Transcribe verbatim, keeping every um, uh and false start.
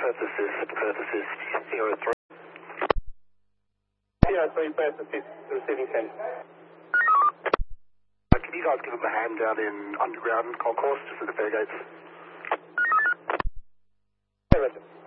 Perth Assist, Perth Assist, zero three. zero three, Perth Assist, receiving ten. Uh, can you guys give them a hand down in underground concourse, just at the fair gates? Hey, Richard.